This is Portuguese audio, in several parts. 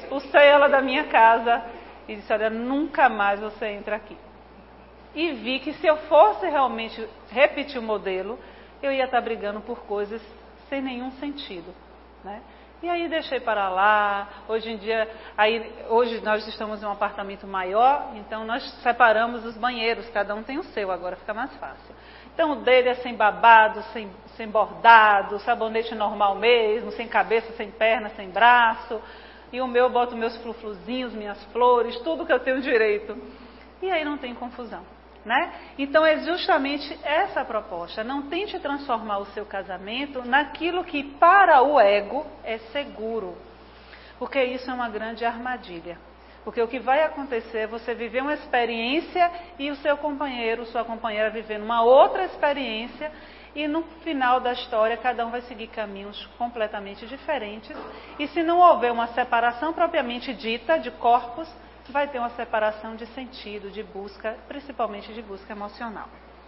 expulsei ela da minha casa e disse, olha, nunca mais você entra aqui. E vi que se eu fosse realmente repetir o modelo, eu ia estar brigando por coisas sem nenhum sentido, né? E aí deixei para lá. Hoje em dia, hoje nós estamos em um apartamento maior, então nós separamos os banheiros, cada um tem o seu, agora fica mais fácil. Então o dele é sem babado, sem bordado, sabonete normal mesmo, sem cabeça, sem perna, sem braço. E o meu eu boto meus frufruzinhos, minhas flores, tudo que eu tenho direito. E aí não tem confusão, né? Então é justamente essa a proposta. Não tente transformar o seu casamento naquilo que para o ego é seguro. Porque isso é uma grande armadilha. Porque o que vai acontecer é você viver uma experiência e o seu companheiro, sua companheira vivendo uma outra experiência, e no final da história cada um vai seguir caminhos completamente diferentes. E se não houver uma separação propriamente dita de corpos, vai ter uma separação de sentido, de busca, principalmente de busca emocional.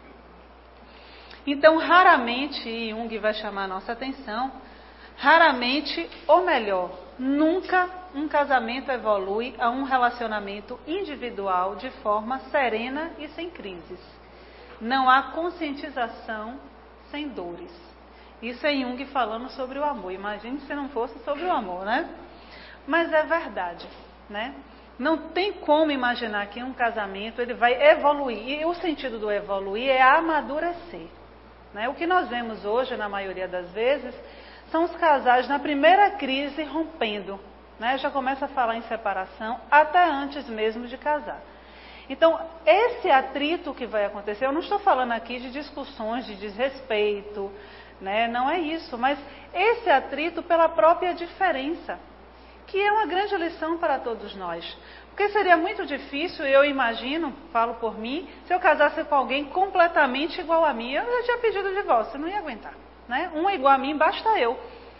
Então, raramente, e Jung vai chamar a nossa atenção, raramente, ou melhor, nunca um casamento evolui a um relacionamento individual de forma serena e sem crises. Não há conscientização sem dores. Isso é Jung falando sobre o amor. Imagine se não fosse sobre o amor, né? Mas é verdade, né? Não tem como imaginar que um casamento ele vai evoluir. E o sentido do evoluir é amadurecer, né? O que nós vemos hoje, na maioria das vezes, são os casais na primeira crise rompendo, né? Já começa a falar em separação até antes mesmo de casar. Então, esse atrito que vai acontecer, eu não estou falando aqui de discussões de desrespeito, né? Não é isso, mas esse atrito pela própria diferença, que é uma grande lição para todos nós. Porque seria muito difícil, eu imagino, falo por mim, se eu casasse com alguém completamente igual a mim, eu já tinha pedido divórcio, eu não ia aguentar, né? Um igual a mim, basta eu.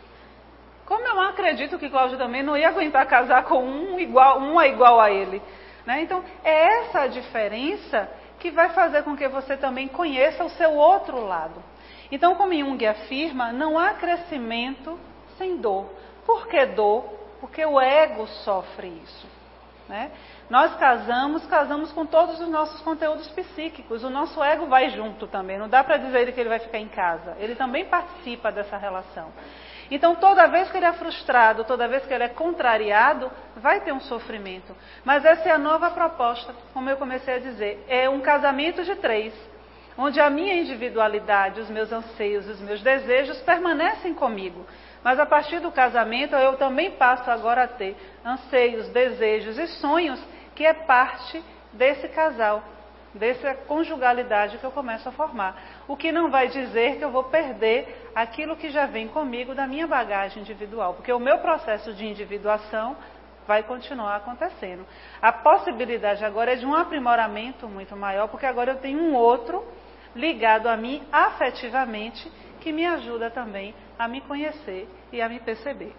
Como eu não acredito que Cláudio também não ia aguentar casar com uma igual a ele, né? Então, é essa a diferença que vai fazer com que você também conheça o seu outro lado. Então, como Jung afirma, não há crescimento sem dor. Por que dor? Porque o ego sofre isso, né? Nós casamos com todos os nossos conteúdos psíquicos. O nosso ego vai junto também. Não dá para dizer que ele vai ficar em casa. Ele também participa dessa relação. Então, toda vez que ele é frustrado, toda vez que ele é contrariado, vai ter um sofrimento. Mas essa é a nova proposta, como eu comecei a dizer. É um casamento de 3, onde a minha individualidade, os meus anseios, os meus desejos permanecem comigo. Mas a partir do casamento, eu também passo agora a ter anseios, desejos e sonhos, que é parte desse casal, dessa conjugalidade que eu começo a formar. O que não vai dizer que eu vou perder aquilo que já vem comigo da minha bagagem individual, porque o meu processo de individuação vai continuar acontecendo. A possibilidade agora é de um aprimoramento muito maior, porque agora eu tenho um outro ligado a mim afetivamente, que me ajuda também a me conhecer e a me perceber.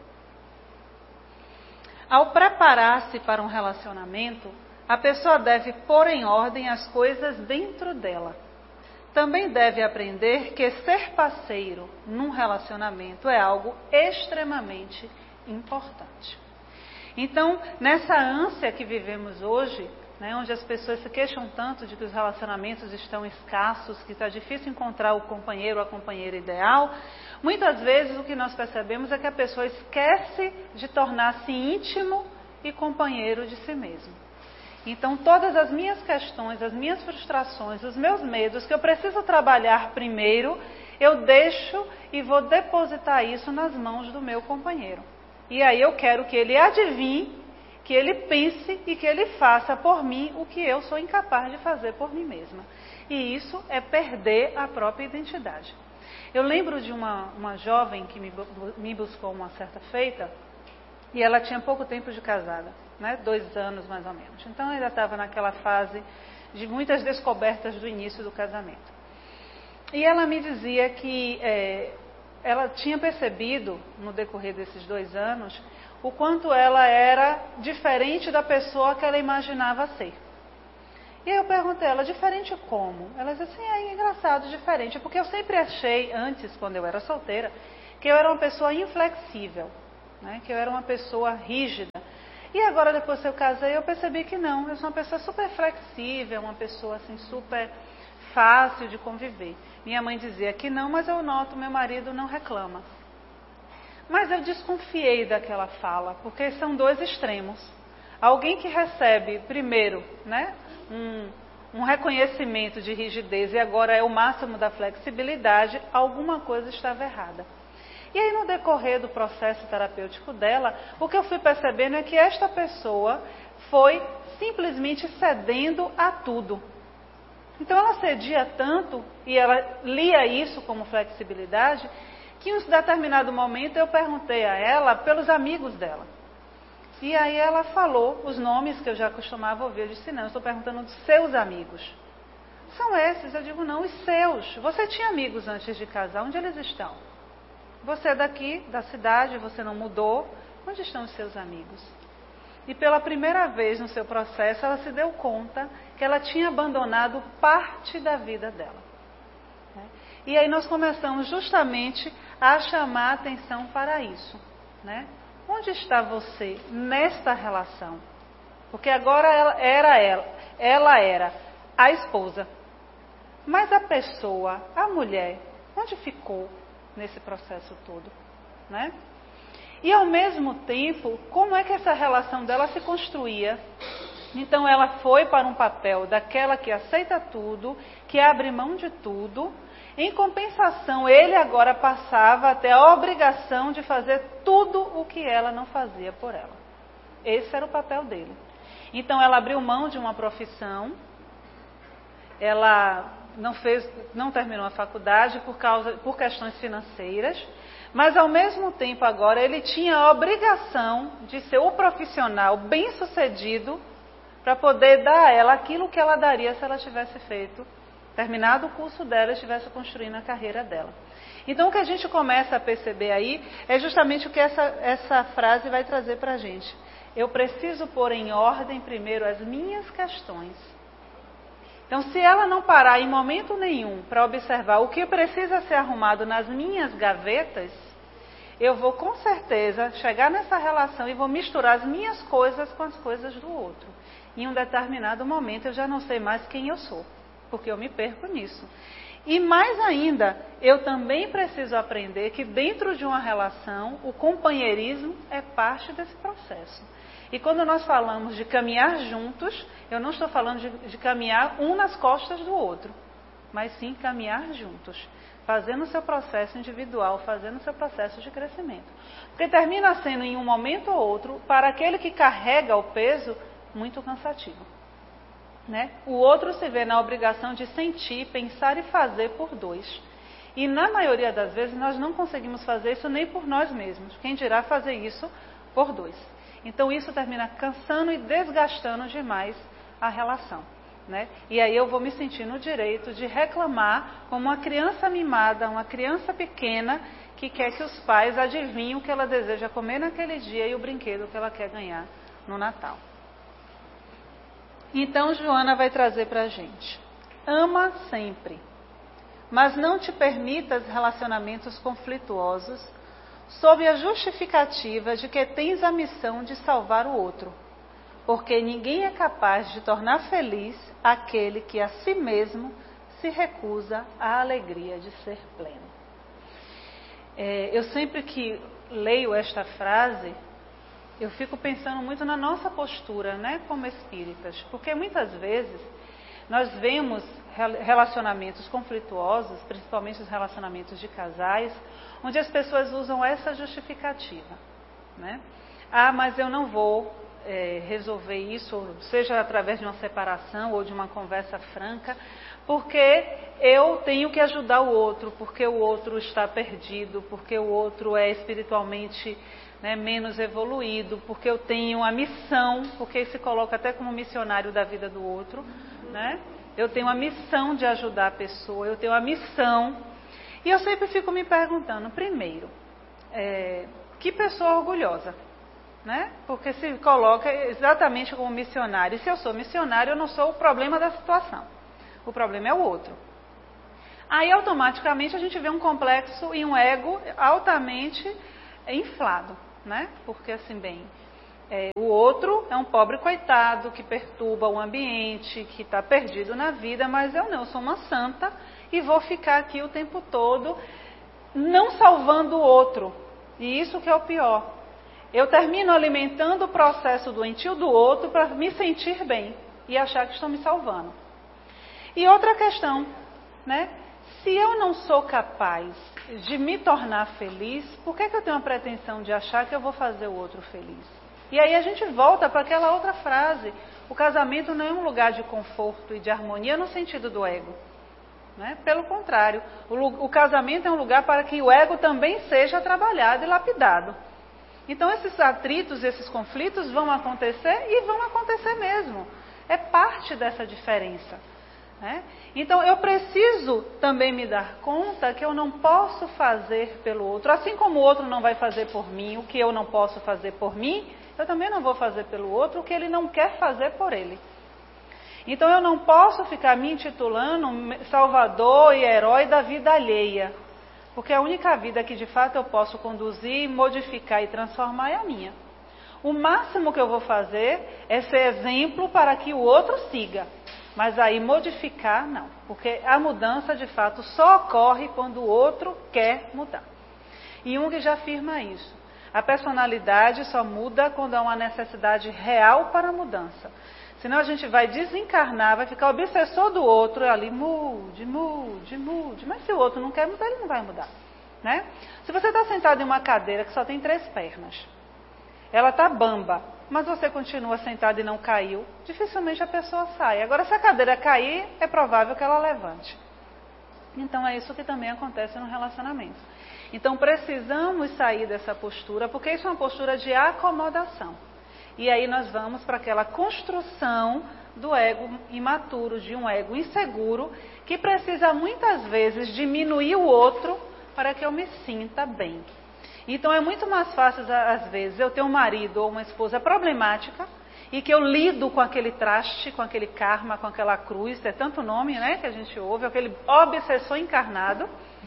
Ao preparar-se para um relacionamento, a pessoa deve pôr em ordem as coisas dentro dela. Também deve aprender que ser parceiro num relacionamento é algo extremamente importante. Então, nessa ânsia que vivemos hoje, né, onde as pessoas se queixam tanto de que os relacionamentos estão escassos, que está difícil encontrar o companheiro ou a companheira ideal, muitas vezes o que nós percebemos é que a pessoa esquece de tornar-se íntimo e companheiro de si mesmo. Então, todas as minhas questões, as minhas frustrações, os meus medos, que eu preciso trabalhar primeiro, eu deixo e vou depositar isso nas mãos do meu companheiro. E aí eu quero que ele adivinhe, que ele pense e que ele faça por mim o que eu sou incapaz de fazer por mim mesma. E isso é perder a própria identidade. Eu lembro de uma jovem que me buscou uma certa feita, e ela tinha pouco tempo de casada, né? 2 anos mais ou menos. Então ela estava naquela fase de muitas descobertas do início do casamento. E ela me dizia que ela tinha percebido, no decorrer desses 2 anos, o quanto ela era diferente da pessoa que ela imaginava ser. E aí eu perguntei a ela, diferente como? Ela disse assim, é engraçado, diferente, porque eu sempre achei, antes, quando eu era solteira, que eu era uma pessoa inflexível, né? Que eu era uma pessoa rígida. E agora, depois que eu casei, eu percebi que não. Eu sou uma pessoa super flexível, uma pessoa assim super fácil de conviver. Minha mãe dizia que não, mas eu noto, meu marido não reclama. Mas eu desconfiei daquela fala, porque são dois extremos. Alguém que recebe, primeiro, né, um reconhecimento de rigidez e agora é o máximo da flexibilidade, alguma coisa estava errada. E aí, no decorrer do processo terapêutico dela, o que eu fui percebendo é que esta pessoa foi simplesmente cedendo a tudo. Então, ela cedia tanto, e ela lia isso como flexibilidade, que em um determinado momento eu perguntei a ela pelos amigos dela. E aí ela falou os nomes que eu já costumava ouvir. Eu disse, não, eu estou perguntando dos seus amigos. São esses? Eu digo, não, os seus. Você tinha amigos antes de casar, onde eles estão? Você é daqui, da cidade, você não mudou. Onde estão os seus amigos? E pela primeira vez no seu processo, ela se deu conta que ela tinha abandonado parte da vida dela. E aí nós começamos justamente a chamar a atenção para isso. Né? Onde está você nesta relação? Porque agora ela era a esposa. Mas a pessoa, a mulher, onde ficou nesse processo todo? Né? E ao mesmo tempo, como é que essa relação dela se construía? Então ela foi para um papel daquela que aceita tudo, que abre mão de tudo. Em compensação, ele agora passava a ter a obrigação de fazer tudo o que ela não fazia por ela. Esse era o papel dele. Então ela abriu mão de uma profissão, ela não terminou a faculdade por questões financeiras, mas ao mesmo tempo agora ele tinha a obrigação de ser o profissional bem-sucedido para poder dar a ela aquilo que ela daria se ela tivesse terminado o curso dela e estivesse construindo a carreira dela. Então o que a gente começa a perceber aí é justamente o que essa frase vai trazer para a gente. Eu preciso pôr em ordem primeiro as minhas questões. Então se ela não parar em momento nenhum para observar o que precisa ser arrumado nas minhas gavetas, eu vou com certeza chegar nessa relação e vou misturar as minhas coisas com as coisas do outro. Em um determinado momento eu já não sei mais quem eu sou, porque eu me perco nisso. E mais ainda, eu também preciso aprender que dentro de uma relação, o companheirismo é parte desse processo. E quando nós falamos de caminhar juntos, eu não estou falando de caminhar um nas costas do outro, mas sim caminhar juntos, fazendo o seu processo individual, fazendo o seu processo de crescimento. Porque termina sendo em um momento ou outro, para aquele que carrega o peso, muito cansativo. Né? O outro se vê na obrigação de sentir, pensar e fazer por dois. E na maioria das vezes nós não conseguimos fazer isso nem por nós mesmos. Quem dirá fazer isso por dois? Então isso termina cansando e desgastando demais a relação. Né? E aí eu vou me sentir no direito de reclamar como uma criança mimada, uma criança pequena que quer que os pais adivinhem o que ela deseja comer naquele dia e o brinquedo que ela quer ganhar no Natal. Então Joana vai trazer para a gente. Ama sempre, mas não te permitas relacionamentos conflituosos sob a justificativa de que tens a missão de salvar o outro, porque ninguém é capaz de tornar feliz aquele que a si mesmo se recusa à alegria de ser pleno. Eu sempre que leio esta frase, eu fico pensando muito na nossa postura, né, como espíritas, porque muitas vezes nós vemos relacionamentos conflituosos, principalmente os relacionamentos de casais, onde as pessoas usam essa justificativa, né? Mas eu não vou resolver isso, seja através de uma separação ou de uma conversa franca, porque eu tenho que ajudar o outro, porque o outro está perdido, porque o outro é espiritualmente menos evoluído, porque eu tenho a missão, porque se coloca até como missionário da vida do outro, né? Eu tenho a missão de ajudar a pessoa, eu tenho a missão. E eu sempre fico me perguntando, primeiro, que pessoa orgulhosa, né? Porque se coloca exatamente como missionário. E se eu sou missionário, eu não sou o problema da situação. O problema é o outro. Aí automaticamente a gente vê um complexo e um ego altamente inflado, né? Porque assim, o outro outro é um pobre coitado que perturba o ambiente, que está perdido na vida, mas eu não, eu sou uma santa e vou ficar aqui o tempo todo não salvando o outro. E isso que é o pior. Eu termino alimentando o processo doentio do outro para me sentir bem e achar que estou me salvando. E outra questão, né? Se eu não sou capaz de me tornar feliz, por que eu tenho a pretensão de achar que eu vou fazer o outro feliz? E aí a gente volta para aquela outra frase. O casamento não é um lugar de conforto e de harmonia no sentido do ego. Né? Pelo contrário, o casamento é um lugar para que o ego também seja trabalhado e lapidado. Então esses atritos, esses conflitos vão acontecer e vão acontecer mesmo. É parte dessa diferença. Né? Então eu preciso também me dar conta que eu não posso fazer pelo outro. Assim como o outro não vai fazer por mim o que eu não posso fazer por mim, eu também não vou fazer pelo outro o que ele não quer fazer por ele. Então eu não posso ficar me intitulando salvador e herói da vida alheia. Porque a única vida que de fato eu posso conduzir, modificar e transformar é a minha. O máximo que eu vou fazer é ser exemplo para que o outro siga. Mas aí modificar, não. Porque a mudança, de fato, só ocorre quando o outro quer mudar. E Jung já afirma isso. A personalidade só muda quando há uma necessidade real para a mudança. Senão a gente vai desencarnar, vai ficar obsessor do outro, ali mude, mude, mude. Mas se o outro não quer mudar, ele não vai mudar. Né? Se você está sentado em uma cadeira que só tem 3 pernas, ela está bamba, mas você continua sentado e não caiu, dificilmente a pessoa sai. Agora, se a cadeira cair, é provável que ela levante. Então, é isso que também acontece no relacionamento. Então, precisamos sair dessa postura, porque isso é uma postura de acomodação. E aí nós vamos para aquela construção do ego imaturo, de um ego inseguro, que precisa muitas vezes diminuir o outro para que eu me sinta bem. Então é muito mais fácil, às vezes, eu ter um marido ou uma esposa problemática e que eu lido com aquele traste, com aquele karma, com aquela cruz, é tanto nome, né, que a gente ouve, aquele obsessor encarnado.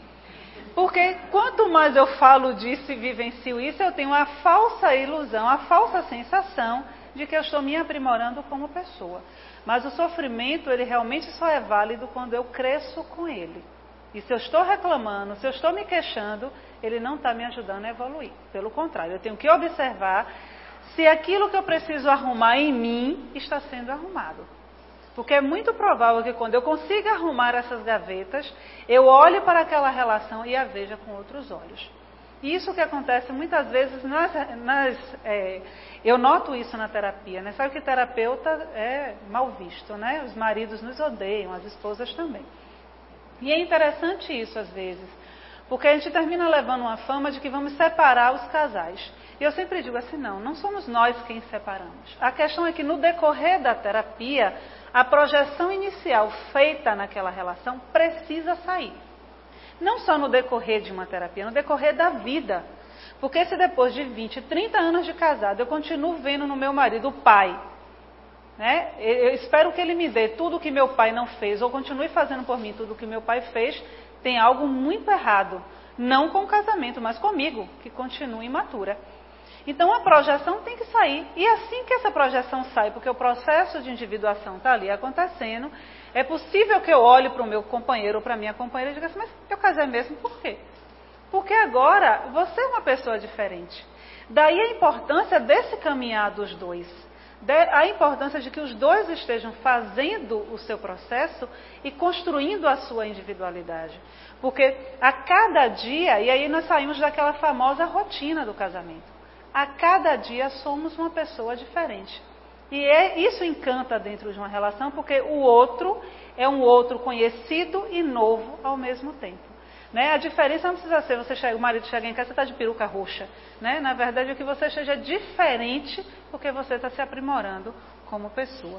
Porque quanto mais eu falo disso e vivencio isso, eu tenho a falsa ilusão, a falsa sensação de que eu estou me aprimorando como pessoa. Mas o sofrimento, ele realmente só é válido quando eu cresço com ele. E se eu estou reclamando, se eu estou me queixando, ele não está me ajudando a evoluir. Pelo contrário, eu tenho que observar se aquilo que eu preciso arrumar em mim está sendo arrumado. Porque é muito provável que quando eu consiga arrumar essas gavetas, eu olhe para aquela relação e a veja com outros olhos. E isso que acontece muitas vezes, eu noto isso na terapia, né? Sabe que terapeuta é mal visto, né? Os maridos nos odeiam, as esposas também. E é interessante isso às vezes, porque a gente termina levando uma fama de que vamos separar os casais. E eu sempre digo assim, não somos nós quem separamos. A questão é que no decorrer da terapia, a projeção inicial feita naquela relação precisa sair. Não só no decorrer de uma terapia, no decorrer da vida. Porque se depois de 20, 30 anos de casado, eu continuo vendo no meu marido o pai, né? Eu espero que ele me dê tudo o que meu pai não fez, ou continue fazendo por mim tudo o que meu pai fez, tem algo muito errado. Não com o casamento, mas comigo, que continuo imatura. Então a projeção tem que sair. E assim que essa projeção sai, porque o processo de individuação está ali acontecendo, é possível que eu olhe para o meu companheiro ou para a minha companheira e diga assim, mas eu casei mesmo por quê? Porque agora você é uma pessoa diferente. Daí a importância desse caminhar dos dois. A importância de que os dois estejam fazendo o seu processo e construindo a sua individualidade. Porque a cada dia, e aí nós saímos daquela famosa rotina do casamento. A cada dia somos uma pessoa diferente. E isso encanta dentro de uma relação, porque o outro é um outro conhecido e novo ao mesmo tempo. Né? A diferença não precisa ser o marido chega em casa e está de peruca roxa. Né? Na verdade, é que você seja diferente porque você está se aprimorando como pessoa.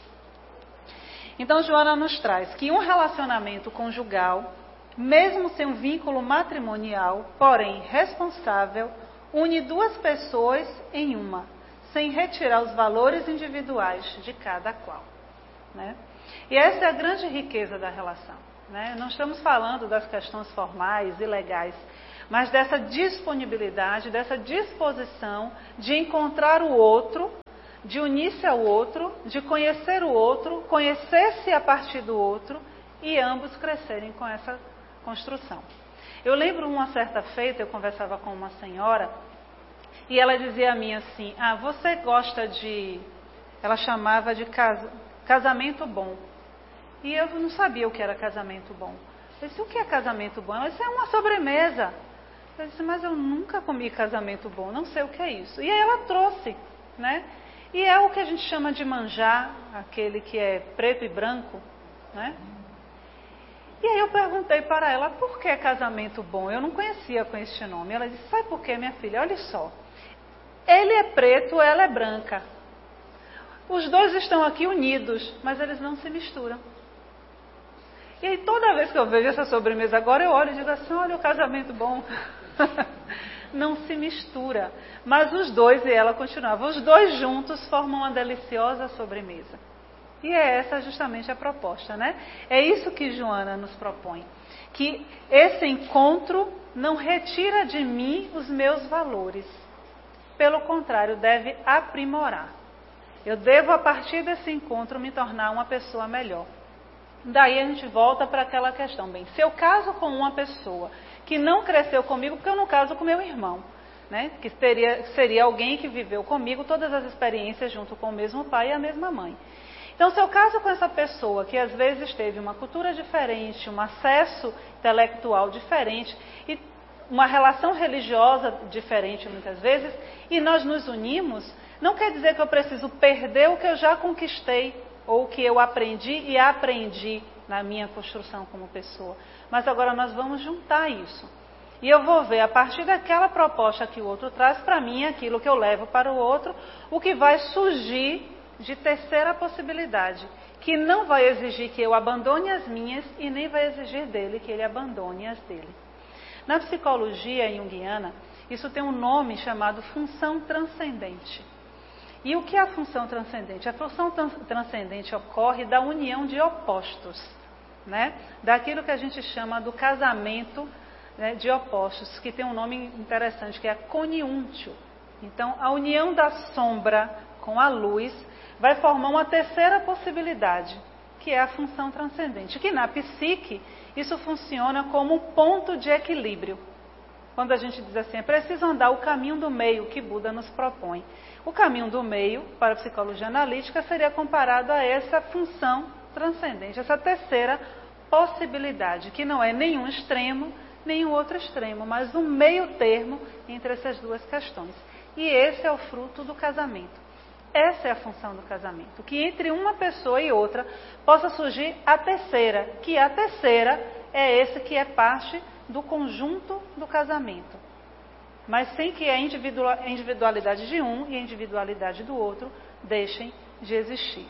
Então, Joana nos traz que um relacionamento conjugal, mesmo sem um vínculo matrimonial, porém responsável, une duas pessoas em uma, sem retirar os valores individuais de cada qual. Né? E essa é a grande riqueza da relação. Né? Não estamos falando das questões formais e legais, mas dessa disponibilidade, dessa disposição de encontrar o outro de unir-se ao outro, de conhecer o outro, conhecer-se a partir do outro e ambos crescerem com essa construção. Eu lembro uma certa feita, eu conversava com uma senhora e ela dizia a mim assim, você gosta de... Ela chamava de casamento bom. E eu não sabia o que era casamento bom. Eu disse, o que é casamento bom? Ela disse, é uma sobremesa. Eu disse, mas eu nunca comi casamento bom, não sei o que é isso. E aí ela trouxe, né? E é o que a gente chama de manjar, aquele que é preto e branco, né? E aí eu perguntei para ela, por que casamento bom? Eu não conhecia com este nome. Ela disse, sabe por quê, minha filha? Olha só, ele é preto, ela é branca. Os dois estão aqui unidos, mas eles não se misturam. E aí toda vez que eu vejo essa sobremesa agora, eu olho e digo assim, olha o casamento bom. Não se mistura. Mas os dois, e ela continuava, os dois juntos formam uma deliciosa sobremesa. E é essa justamente a proposta, né? É isso que Joana nos propõe. Que esse encontro não retira de mim os meus valores. Pelo contrário, deve aprimorar. Eu devo, a partir desse encontro, me tornar uma pessoa melhor. Daí a gente volta para aquela questão. Bem, se eu caso com uma pessoa que não cresceu comigo, porque eu não caso com meu irmão, né? Que seria alguém que viveu comigo todas as experiências junto com o mesmo pai e a mesma mãe. Então, se eu caso com essa pessoa que às vezes teve uma cultura diferente, um acesso intelectual diferente e uma relação religiosa diferente muitas vezes, e nós nos unimos, não quer dizer que eu preciso perder o que eu já conquistei, ou o que eu aprendi e aprendi na minha construção como pessoa. Mas agora nós vamos juntar isso. E eu vou ver, a partir daquela proposta que o outro traz para mim, aquilo que eu levo para o outro, o que vai surgir de terceira possibilidade, que não vai exigir que eu abandone as minhas e nem vai exigir dele que ele abandone as dele. Na psicologia junguiana, isso tem um nome chamado função transcendente. E o que é a função transcendente? A função transcendente ocorre da união de opostos, né? Daquilo que a gente chama do casamento, né, de opostos, que tem um nome interessante, que é coniúntio. Então, a união da sombra com a luz vai formar uma terceira possibilidade, que é a função transcendente, que na psique isso funciona como um ponto de equilíbrio. Quando a gente diz assim, é preciso andar o caminho do meio que Buda nos propõe. O caminho do meio, para a psicologia analítica, seria comparado a essa função transcendente, essa terceira possibilidade, que não é nenhum extremo, nenhum outro extremo, mas um meio termo entre essas duas questões. E esse é o fruto do casamento. Essa é a função do casamento, que entre uma pessoa e outra possa surgir a terceira, que a terceira é esse que é parte do conjunto do casamento, mas sem que a individualidade de um e a individualidade do outro deixem de existir.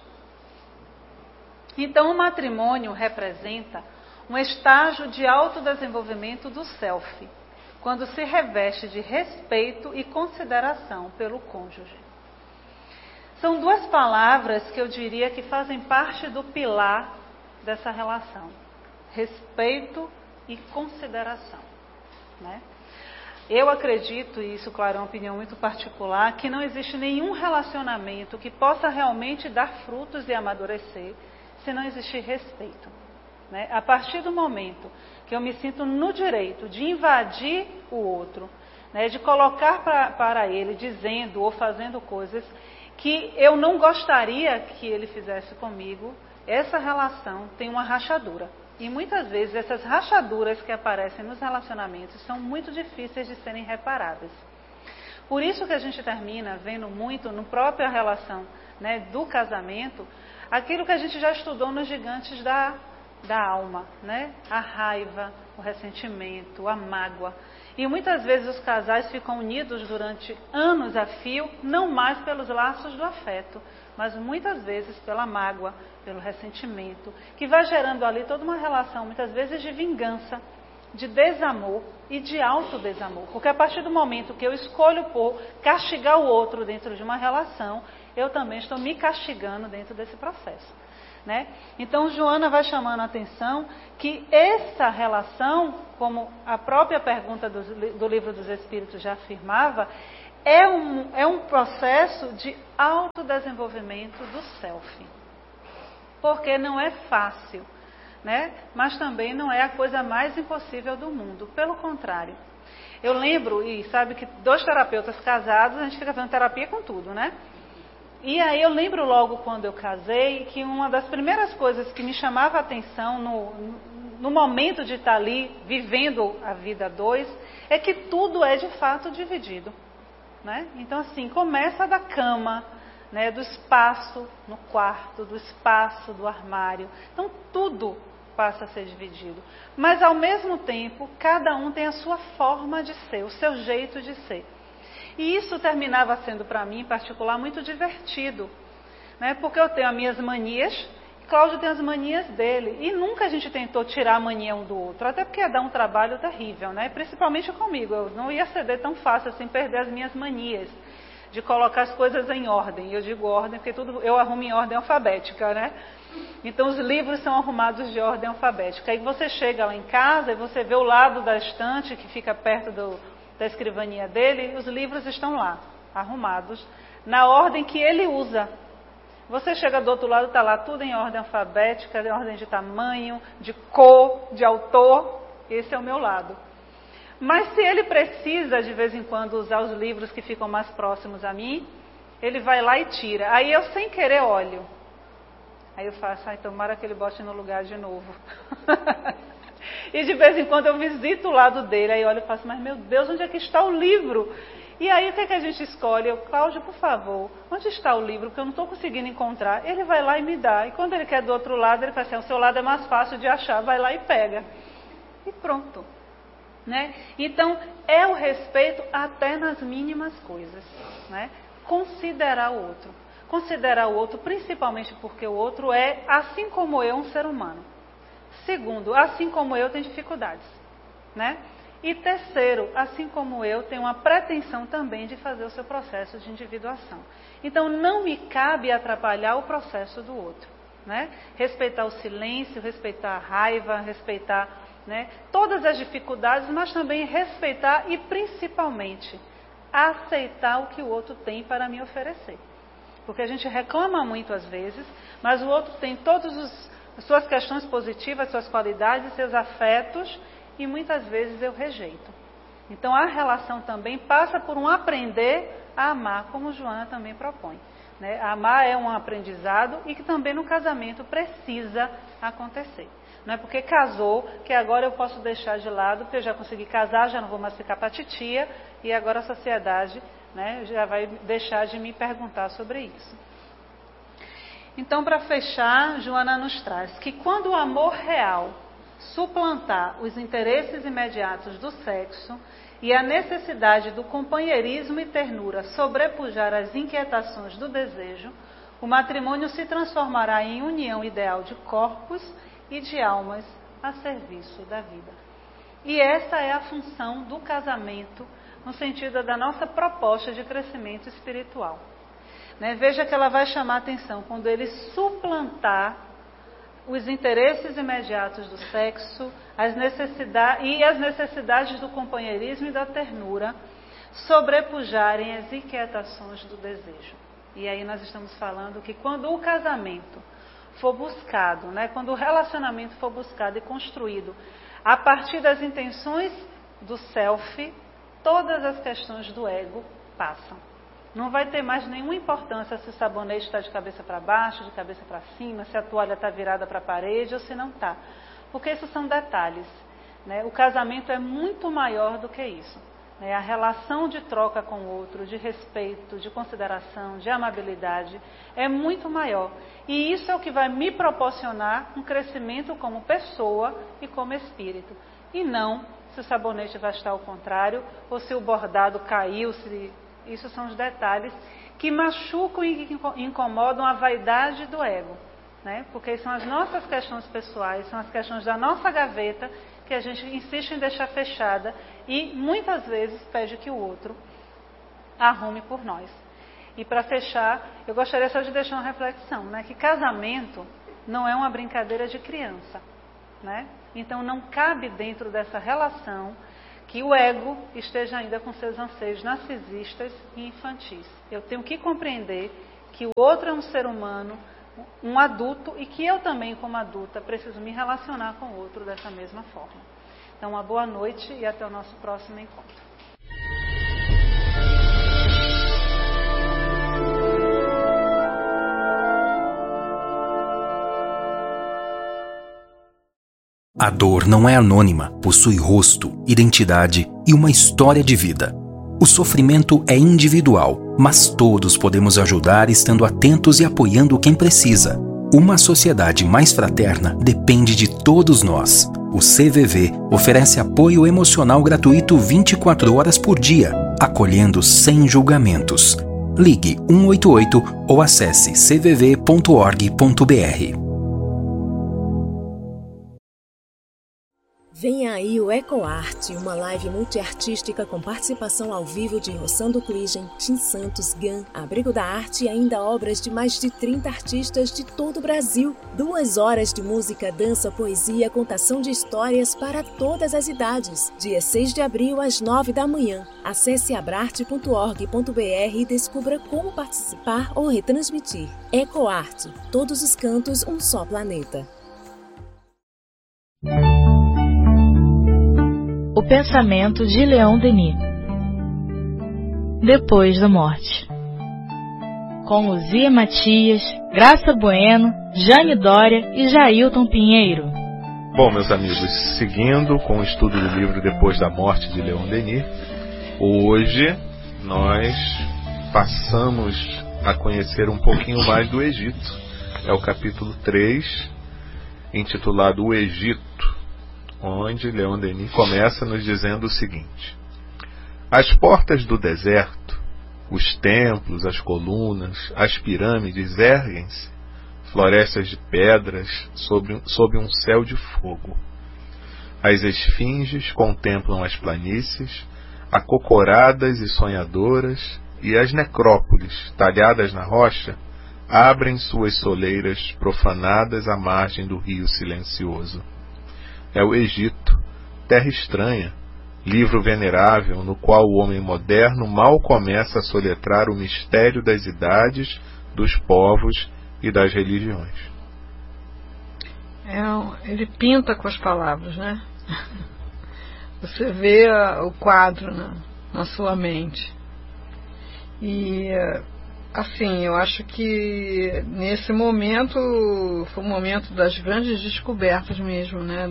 Então, o matrimônio representa um estágio de autodesenvolvimento do self, quando se reveste de respeito e consideração pelo cônjuge. São duas palavras que eu diria que fazem parte do pilar dessa relação: respeito e consideração, né? Eu acredito, e isso, claro, é uma opinião muito particular, que não existe nenhum relacionamento que possa realmente dar frutos e amadurecer se não existir respeito, né? A partir do momento que eu me sinto no direito de invadir o outro, né, de colocar para ele dizendo ou fazendo coisas que eu não gostaria que ele fizesse comigo, essa relação tem uma rachadura. E muitas vezes essas rachaduras que aparecem nos relacionamentos são muito difíceis de serem reparadas. Por isso que a gente termina vendo muito na própria relação, né, do casamento, aquilo que a gente já estudou nos gigantes da alma, né? A raiva, o ressentimento, a mágoa. E muitas vezes os casais ficam unidos durante anos a fio, não mais pelos laços do afeto, mas muitas vezes pela mágoa, pelo ressentimento, que vai gerando ali toda uma relação, muitas vezes de vingança, de desamor e de autodesamor. Porque a partir do momento que eu escolho por castigar o outro dentro de uma relação, eu também estou me castigando dentro desse processo, né? Então, Joana vai chamando a atenção que essa relação, como a própria pergunta do Livro dos Espíritos já afirmava, é um processo de autodesenvolvimento do self. Porque não é fácil, né? Mas também não é a coisa mais impossível do mundo. Pelo contrário. Eu lembro, e sabe que 2 terapeutas casados, a gente fica fazendo terapia com tudo, né? E aí eu lembro logo quando eu casei, que uma das primeiras coisas que me chamava a atenção no momento de estar ali, vivendo a vida 2, é que tudo é de fato dividido, né? Então assim, começa da cama, né, do espaço no quarto, do espaço do armário. Então tudo passa a ser dividido. Mas ao mesmo tempo, cada um tem a sua forma de ser, o seu jeito de ser. E isso terminava sendo para mim, em particular, muito divertido, né? Porque eu tenho as minhas manias, Cláudio tem as manias dele. E nunca a gente tentou tirar a mania um do outro, até porque ia dar um trabalho terrível, né? Principalmente comigo. Eu não ia ceder tão fácil assim, perder as minhas manias de colocar as coisas em ordem. Eu digo ordem porque tudo eu arrumo em ordem alfabética, né? Então os livros são arrumados de ordem alfabética. Aí você chega lá em casa e você vê o lado da estante que fica perto da escrivaninha dele, os livros estão lá, arrumados, na ordem que ele usa. Você chega do outro lado, está lá tudo em ordem alfabética, em ordem de tamanho, de cor, de autor. Esse é o meu lado. Mas se ele precisa, de vez em quando, usar os livros que ficam mais próximos a mim, ele vai lá e tira. Aí eu, sem querer, olho. Aí eu faço, tomara que ele bote no lugar de novo. E de vez em quando eu visito o lado dele, aí olho e faço, mas meu Deus, onde é que está o livro? E aí o que é que a gente escolhe? Eu, Cláudio, por favor, onde está o livro? Porque eu não estou conseguindo encontrar. Ele vai lá e me dá. E quando ele quer do outro lado, ele fala assim, o seu lado é mais fácil de achar, vai lá e pega. E pronto. Né? Então, é o respeito até nas mínimas coisas. Né? Considerar o outro. Considerar o outro principalmente porque o outro é, assim como eu, um ser humano. Segundo, assim como eu, tem dificuldades. Né? E terceiro, assim como eu, tem uma pretensão também de fazer o seu processo de individuação. Então, não me cabe atrapalhar o processo do outro. Né? Respeitar o silêncio, respeitar a raiva, respeitar... Né? Todas as dificuldades, mas também respeitar e principalmente aceitar o que o outro tem para me oferecer. Porque a gente reclama muito às vezes, mas o outro tem todas as suas questões positivas, suas qualidades, seus afetos e muitas vezes eu rejeito. Então a relação também passa por um aprender a amar, como Joana também propõe. Né? Amar é um aprendizado e que também no casamento precisa acontecer. Não é porque casou que agora eu posso deixar de lado, porque eu já consegui casar, já não vou mais ficar para titia, e agora a sociedade, né, já vai deixar de me perguntar sobre isso. Então, para fechar, Joana nos traz que quando o amor real suplantar os interesses imediatos do sexo e a necessidade do companheirismo e ternura sobrepujar as inquietações do desejo, o matrimônio se transformará em união ideal de corpos e de almas a serviço da vida. E essa é a função do casamento no sentido da nossa proposta de crescimento espiritual. Né? Veja que ela vai chamar a atenção quando ele suplantar os interesses imediatos do sexo as necessidades do companheirismo e da ternura sobrepujarem as inquietações do desejo. E aí nós estamos falando que quando o casamento for buscado, né, quando o relacionamento for buscado e construído a partir das intenções do self, todas as questões do ego passam. Não vai ter mais nenhuma importância se o sabonete está de cabeça para baixo, de cabeça para cima, se a toalha está virada para a parede ou se não está. Porque isso são detalhes. Né? O casamento é muito maior do que isso. A relação de troca com o outro, de respeito, de consideração, de amabilidade, é muito maior. E isso é o que vai me proporcionar um crescimento como pessoa e como espírito. E não se o sabonete vai estar ao contrário, ou se o bordado caiu, isso são os detalhes que machucam e que incomodam a vaidade do ego. Né? Porque são as nossas questões pessoais, são as questões da nossa gaveta, que a gente insiste em deixar fechada e muitas vezes pede que o outro arrume por nós. E para fechar, eu gostaria só de deixar uma reflexão, né? Que casamento não é uma brincadeira de criança. Né? Então não cabe dentro dessa relação que o ego esteja ainda com seus anseios narcisistas e infantis. Eu tenho que compreender que o outro é um ser humano, um adulto, e que eu também, como adulta, preciso me relacionar com o outro dessa mesma forma. Então, uma boa noite e até o nosso próximo encontro. A dor não é anônima, possui rosto, identidade e uma história de vida. O sofrimento é individual, mas todos podemos ajudar estando atentos e apoiando quem precisa. Uma sociedade mais fraterna depende de todos nós. O CVV oferece apoio emocional gratuito 24 horas por dia, acolhendo sem julgamentos. Ligue 188 ou acesse cvv.org.br. Vem aí o EcoArte, uma live multiartística com participação ao vivo de Rossando Cligem, Tim Santos, Gan, Abrigo da Arte e ainda obras de mais de 30 artistas de todo o Brasil. 2 horas de música, dança, poesia, contação de histórias para todas as idades. Dia 6 de abril, às 9 da manhã. Acesse abrarte.org.br e descubra como participar ou retransmitir. EcoArte, todos os cantos, um só planeta. O pensamento de Leon Denis. Depois da morte. Com Luzia Matias, Graça Bueno, Jane Dória e Jailton Pinheiro. Bom, meus amigos, seguindo com o estudo do livro Depois da Morte de Leon Denis, hoje nós passamos a conhecer um pouquinho mais do Egito. É o capítulo 3, intitulado O Egito, onde Leon Denis começa nos dizendo o seguinte: as portas do deserto, os templos, as colunas, as pirâmides erguem-se, florestas de pedras sob um céu de fogo. As esfinges contemplam as planícies, acocoradas e sonhadoras, e as necrópolis, talhadas na rocha, abrem suas soleiras profanadas à margem do rio silencioso. É o Egito, terra estranha, livro venerável no qual o homem moderno mal começa a soletrar o mistério das idades, dos povos e das religiões. Ele pinta com as palavras, né? Você vê o quadro na sua mente. E, assim, eu acho que nesse momento foi um momento das grandes descobertas mesmo, né?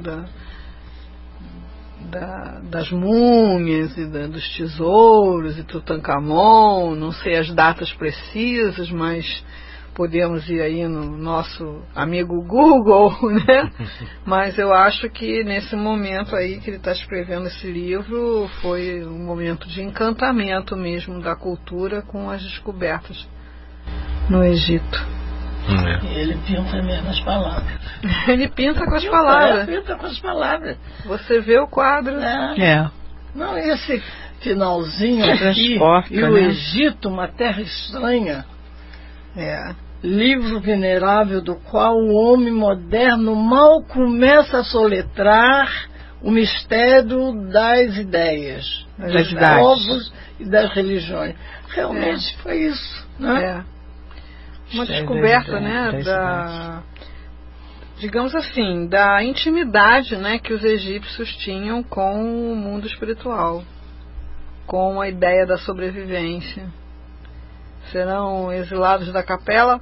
Das múmias e dos tesouros e Tutankhamon. Não sei as datas precisas, mas podemos ir aí no nosso amigo Google, né? Mas eu acho que nesse momento aí que ele está escrevendo esse livro foi um momento de encantamento mesmo da cultura com as descobertas no Egito. Ele pinta mesmo as palavras. Ele pinta com as palavras. Pinta com as palavras. Você vê o quadro. Não, esse finalzinho aqui, e o Egito, uma terra estranha. Livro venerável do qual o homem moderno mal começa a soletrar o mistério das ideias, dos povos e das religiões. Realmente foi isso, né? Uma descoberta, né, digamos assim, da intimidade, né, que os egípcios tinham com o mundo espiritual, com a ideia da sobrevivência. Serão exilados da capela?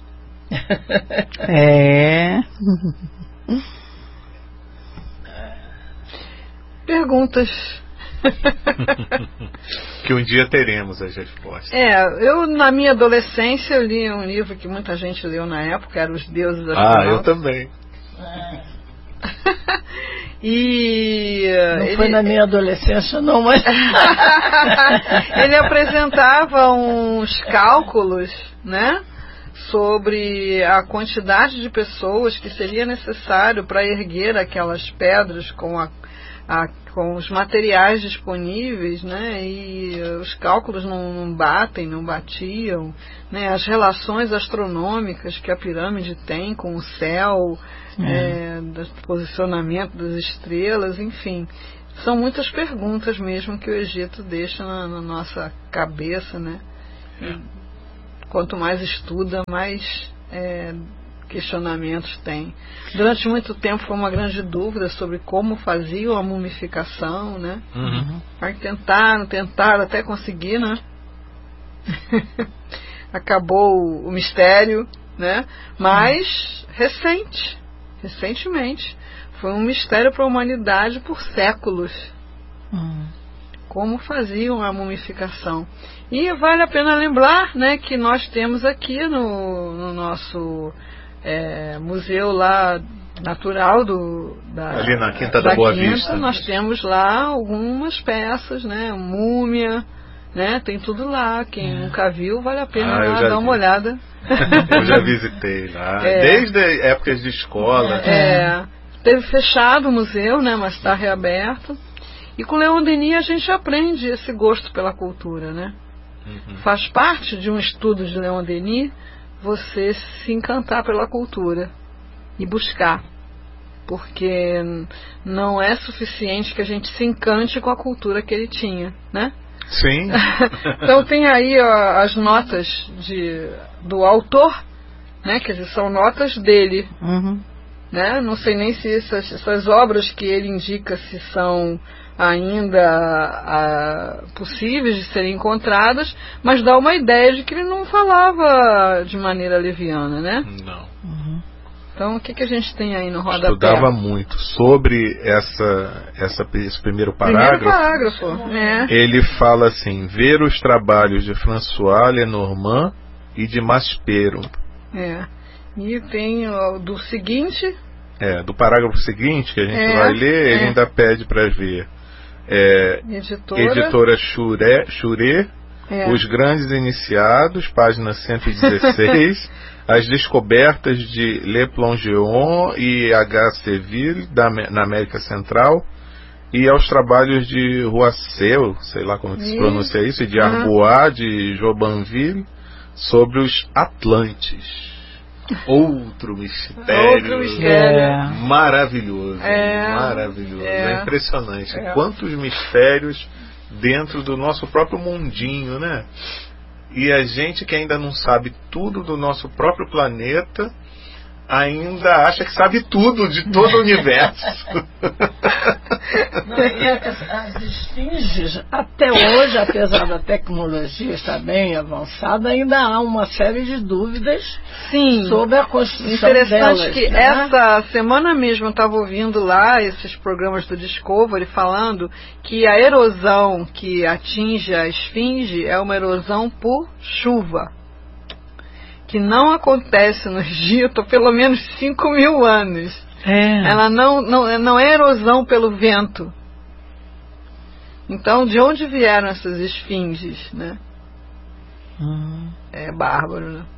Perguntas. Que um dia teremos as respostas. Eu na minha adolescência eu li um livro que muita gente leu na época, era Os Deuses Astronautas. Eu também. Não foi na minha adolescência não, mas ele apresentava uns cálculos, né, sobre a quantidade de pessoas que seria necessário para erguer aquelas pedras com os materiais disponíveis, né? E os cálculos não batiam, né? As relações astronômicas que a pirâmide tem com o céu, do posicionamento das estrelas, enfim, São muitas perguntas mesmo que o Egito deixa na nossa cabeça, né? E quanto mais estuda, mais questionamentos tem. Durante muito tempo foi uma grande dúvida sobre como faziam a mumificação, né? Aí tentaram até conseguir, né? Acabou o mistério, né? Mas recentemente foi um mistério para a humanidade por séculos. Como faziam a mumificação. E vale a pena lembrar, né, que nós temos aqui no nosso museu lá natural ali na Quinta da Boa Vista. Nós temos lá algumas peças, né, múmia, né, tem tudo lá. Quem nunca viu, vale a pena lá dar uma olhada. Eu já visitei lá, desde épocas de escola. Teve fechado o museu, né, mas está reaberto. E com Leon Denis a gente aprende esse gosto pela cultura, né? Faz parte de um estudo de Leon Denis você se encantar pela cultura e buscar. Porque não é suficiente que a gente se encante com a cultura que ele tinha, né? Sim. Então tem aí as notas do autor, né? Quer dizer, são notas dele. Né? Não sei nem se essas obras que ele indica se são ainda possíveis de serem encontradas, mas dá uma ideia de que ele não falava de maneira leviana, né? Não. Então o que a gente tem aí no rodapé? Estudava muito sobre esse primeiro parágrafo. Ele fala assim: ver os trabalhos de François Lenormand e de Maspero. E tem do seguinte. Do parágrafo seguinte, que a gente vai ler, ele ainda pede para ver. Editora Churé, Os Grandes Iniciados, página 116. As Descobertas de Le Plongeon e H. Seville, na América Central. E aos trabalhos de Rousseau, sei lá como se pronuncia isso, e de Arbois, de Jobanville, sobre os Atlantes. Outro mistério maravilhoso. Maravilhoso. É impressionante. Quantos mistérios dentro do nosso próprio mundinho, né? E a gente que ainda não sabe tudo do nosso próprio planeta ainda acha que sabe tudo de todo o universo. As esfinges, até hoje, apesar da tecnologia estar bem avançada, ainda há uma série de dúvidas sobre a construção delas. Interessante que essa semana mesmo eu estava ouvindo lá esses programas do Discovery falando que a erosão que atinge a esfinge é uma erosão por chuva, que não acontece no Egito há pelo menos 5.000 anos. Ela não é erosão pelo vento. Então, de onde vieram essas esfinges, né? É bárbaro, né?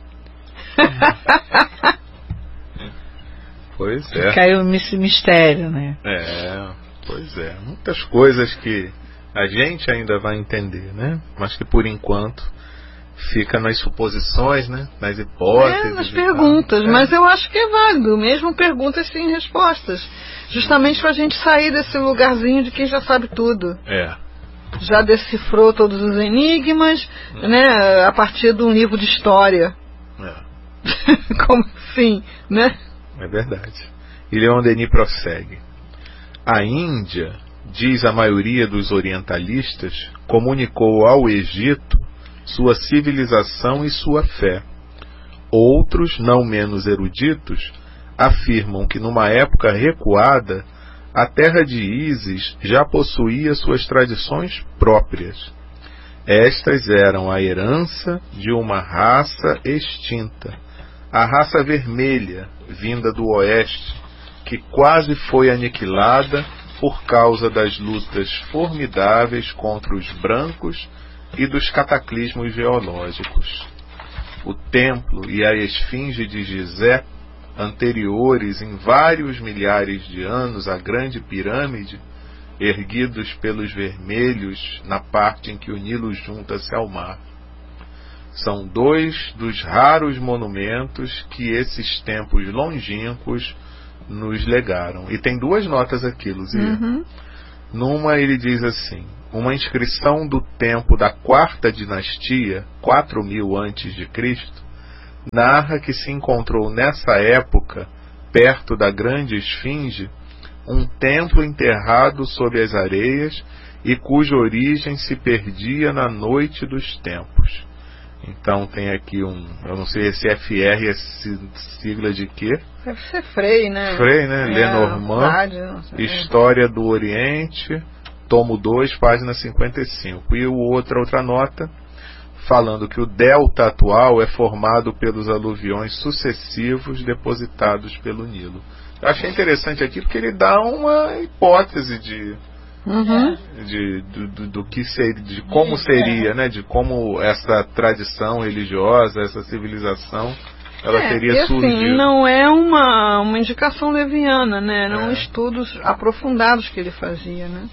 Pois é. Caiu nesse mistério, né? Pois é. Muitas coisas que a gente ainda vai entender, né? Mas que por enquanto fica nas suposições, né? Nas hipóteses. Nas perguntas, mas eu acho que é válido, mesmo perguntas sem respostas. Justamente para a gente sair desse lugarzinho de quem já sabe tudo. Já decifrou todos os enigmas, né? A partir de um livro de história. Como assim, né? É verdade. E Leon Denis prossegue. A Índia, diz a maioria dos orientalistas, comunicou ao Egito sua civilização e sua fé. Outros, não menos eruditos, afirmam que numa época recuada, a terra de Ísis já possuía suas tradições próprias. Estas eram a herança de uma raça extinta, a raça vermelha, vinda do oeste, que quase foi aniquilada por causa das lutas formidáveis contra os brancos e dos cataclismos geológicos. O templo e a esfinge de Gizé, anteriores em vários milhares de anos à grande pirâmide, erguidos pelos vermelhos na parte em que o Nilo junta-se ao mar. São dois dos raros monumentos que esses tempos longínquos nos legaram. E tem duas notas aqui, Luzia. Numa ele diz assim: uma inscrição do tempo da quarta dinastia, 4000 a.C., narra que se encontrou nessa época, perto da grande esfinge, um templo enterrado sob as areias e cuja origem se perdia na noite dos tempos. Então tem aqui eu não sei se FR é sigla de quê? Deve ser Frei, né? Frei, né? Lenormand, História do Oriente, tomo 2, página 55. E outra nota, falando que o delta atual é formado pelos aluviões sucessivos depositados pelo Nilo. Eu achei interessante aqui porque ele dá uma hipótese do que seria, de como seria, né? De como essa tradição religiosa, essa civilização, ela teria surgido. Assim, não é uma indicação leviana, né? Eram estudos aprofundados que ele fazia, né?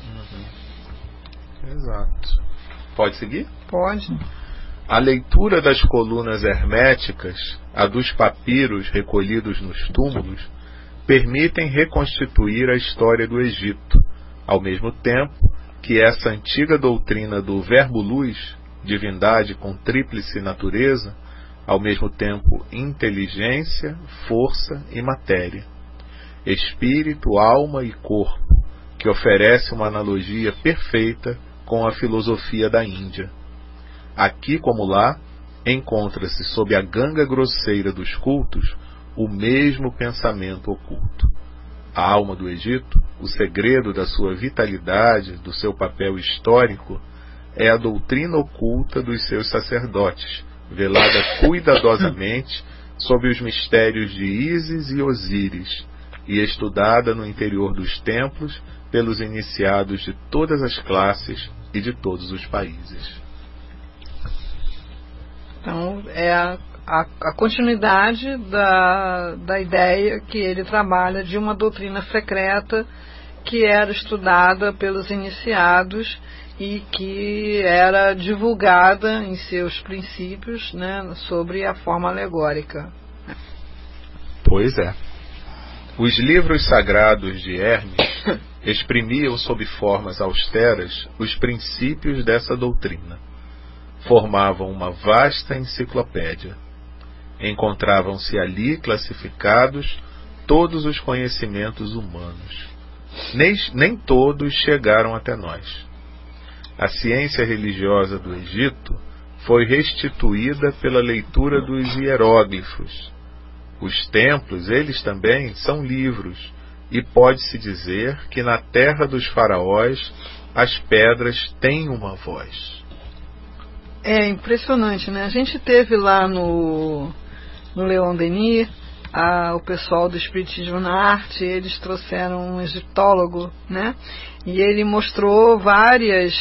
Exato. Pode seguir? Pode. A leitura das colunas herméticas, a dos papiros recolhidos nos túmulos, permitem reconstituir a história do Egito, ao mesmo tempo que essa antiga doutrina do verbo-luz, divindade com tríplice natureza, ao mesmo tempo inteligência, força e matéria, espírito, alma e corpo, que oferece uma analogia perfeita com a filosofia da Índia. Aqui como lá, encontra-se sob a ganga grosseira dos cultos o mesmo pensamento oculto. A alma do Egito, o segredo da sua vitalidade, do seu papel histórico, é a doutrina oculta dos seus sacerdotes, velada cuidadosamente sob os mistérios de Ísis e Osíris, e estudada no interior dos templos pelos iniciados de todas as classes e de todos os países. Então, é a continuidade da ideia que ele trabalha de uma doutrina secreta que era estudada pelos iniciados e que era divulgada em seus princípios, né, sobre a forma alegórica. Pois é. Os livros sagrados de Hermes exprimiam sob formas austeras os princípios dessa doutrina. Formavam uma vasta enciclopédia. Encontravam-se ali classificados todos os conhecimentos humanos. Nem todos chegaram até nós. A ciência religiosa do Egito foi restituída pela leitura dos hieróglifos. Os templos, eles também, são livros, e pode-se dizer que na terra dos faraós as pedras têm uma voz. É impressionante, né? A gente teve lá no Leon Denis, o pessoal do Espiritismo na Arte, eles trouxeram um egiptólogo, né? E ele mostrou várias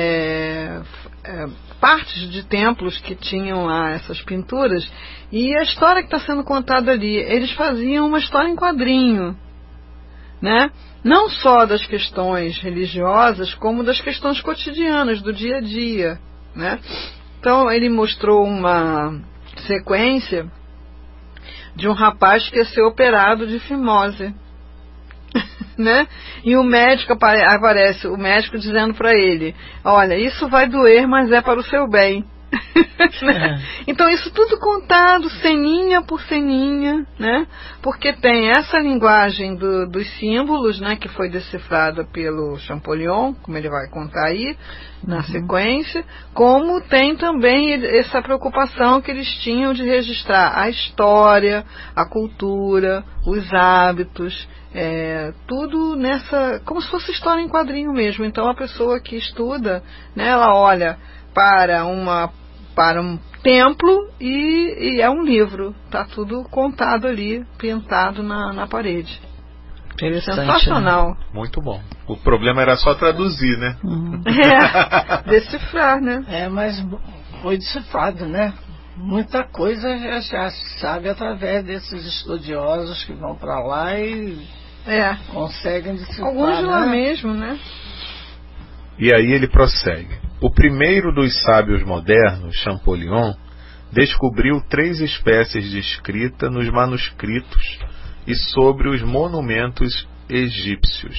partes de templos que tinham lá essas pinturas, e a história que está sendo contada ali, eles faziam uma história em quadrinho, né? Não só das questões religiosas, como das questões cotidianas, do dia a dia, né? Então ele mostrou uma sequência de um rapaz que ia ser operado de fimose, né? E o médico aparece, o médico dizendo para ele: olha, isso vai doer, mas é para o seu bem. Né? Então isso tudo contado ceninha por ceninha, né? Porque tem essa linguagem dos símbolos, né, que foi decifrada pelo Champollion, como ele vai contar aí na sequência, como tem também essa preocupação que eles tinham de registrar a história, a cultura, os hábitos, tudo nessa, como se fosse história em quadrinho mesmo. Então a pessoa que estuda, né, ela olha para um templo e é um livro, está tudo contado ali, pintado na parede. Sensacional. Né? Muito bom. O problema era só traduzir, né? Decifrar, né? Mas foi decifrado, né? Muita coisa já sabe através desses estudiosos que vão para lá e conseguem decifrar. Alguns de lá mesmo, né? E aí ele prossegue. O primeiro dos sábios modernos, Champollion, descobriu 3 espécies de escrita nos manuscritos e sobre os monumentos egípcios,